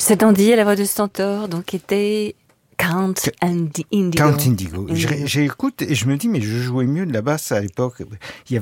Cet Andy à la voix de Stentor, donc était Count Indigo. Count Indigo. J'écoute et je me dis, mais je jouais mieux de la basse à l'époque. Il y